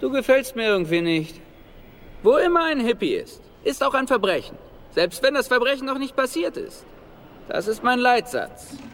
Du gefällst mir irgendwie nicht. Wo immer ein Hippie ist auch ein Verbrechen. Selbst wenn das Verbrechen noch nicht passiert ist. Das ist mein Leitsatz.